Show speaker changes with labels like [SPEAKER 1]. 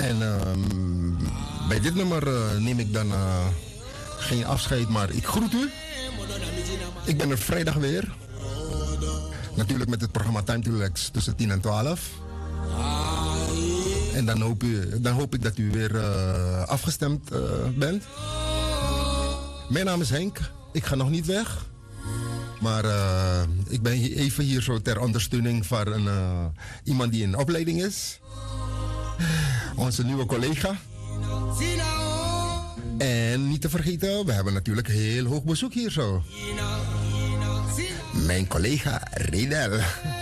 [SPEAKER 1] En bij dit nummer neem ik dan geen afscheid, maar ik groet u. Ik ben er vrijdag weer. Natuurlijk met het programma Time to Relax tussen 10 en 12. En dan hoop ik dat u weer afgestemd bent. Mijn naam is Henk. Ik ga nog niet weg. Maar ik ben even hier zo ter ondersteuning van iemand die in opleiding is. Onze nieuwe collega. En niet te vergeten, we hebben natuurlijk heel hoog bezoek hier zo. Mijn collega Redel.